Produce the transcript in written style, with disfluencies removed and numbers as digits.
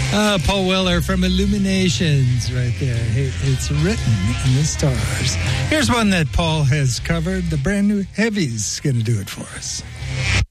Paul Weller from Illuminations right there. Hey, it's written in the stars. Here's one that Paul has covered. The brand new Heavy's going to do it for us.